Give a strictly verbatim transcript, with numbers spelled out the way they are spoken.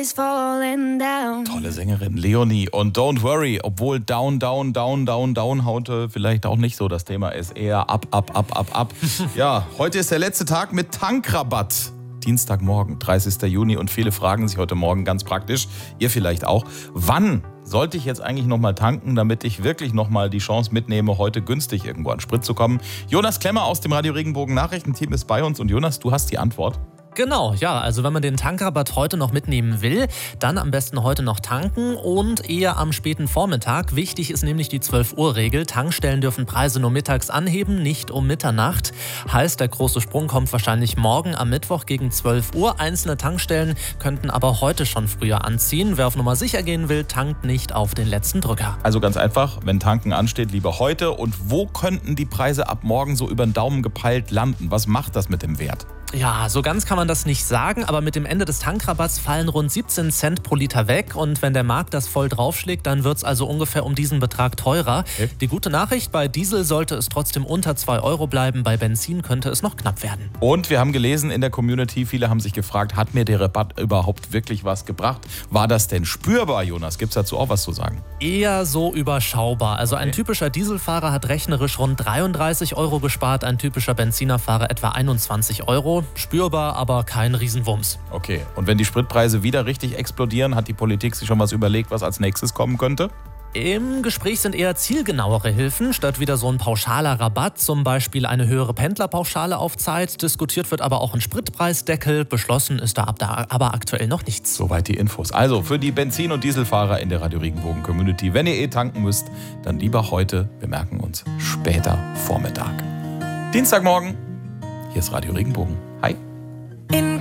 Tolle Sängerin Leonie und Don't Worry, obwohl Down, Down, Down, Down, Down heute vielleicht auch nicht so das Thema ist, eher ab, ab, ab, ab, ab. Ja, heute ist der letzte Tag mit Tankrabatt. Dienstagmorgen, dreißigster Juni und viele fragen sich heute Morgen ganz praktisch, ihr vielleicht auch, wann sollte ich jetzt eigentlich nochmal tanken, damit ich wirklich nochmal die Chance mitnehme, heute günstig irgendwo an Sprit zu kommen? Jonas Klemmer aus dem Radio Regenbogen Nachrichtenteam ist bei uns und Jonas, du hast die Antwort. Genau, ja, also wenn man den Tankrabatt heute noch mitnehmen will, dann am besten heute noch tanken und eher am späten Vormittag. Wichtig ist nämlich die zwölf-Uhr-Regel. Tankstellen dürfen Preise nur mittags anheben, nicht um Mitternacht. Heißt, der große Sprung kommt wahrscheinlich morgen am Mittwoch gegen zwölf Uhr. Einzelne Tankstellen könnten aber heute schon früher anziehen. Wer auf Nummer sicher gehen will, tankt nicht auf den letzten Drücker. Also ganz einfach, wenn Tanken ansteht, lieber heute. Und wo könnten die Preise ab morgen so über den Daumen gepeilt landen? Was macht das mit dem Wert? Ja, so ganz kann man das nicht sagen, aber mit dem Ende des Tankrabatts fallen rund siebzehn Cent pro Liter weg und wenn der Markt das voll draufschlägt, dann wird es also ungefähr um diesen Betrag teurer. Okay. Die gute Nachricht, bei Diesel sollte es trotzdem unter zwei Euro bleiben, bei Benzin könnte es noch knapp werden. Und wir haben gelesen in der Community, viele haben sich gefragt, hat mir der Rabatt überhaupt wirklich was gebracht? War das denn spürbar, Jonas? Gibt es dazu auch was zu sagen? Eher so überschaubar. Also ein okay. typischer Dieselfahrer hat rechnerisch rund dreiunddreißig Euro gespart, ein typischer Benzinerfahrer etwa einundzwanzig Euro. Spürbar, aber kein Riesenwumms. Okay, und wenn die Spritpreise wieder richtig explodieren, hat die Politik sich schon was überlegt, was als nächstes kommen könnte? Im Gespräch sind eher zielgenauere Hilfen, statt wieder so ein pauschaler Rabatt, zum Beispiel eine höhere Pendlerpauschale auf Zeit. Diskutiert wird aber auch ein Spritpreisdeckel, beschlossen ist da aber aktuell noch nichts. Soweit die Infos. Also für die Benzin- und Dieselfahrer in der Radio Regenbogen Community, wenn ihr eh tanken müsst, dann lieber heute, wir merken uns, später Vormittag. Dienstagmorgen, hier ist Radio Regenbogen. Hi.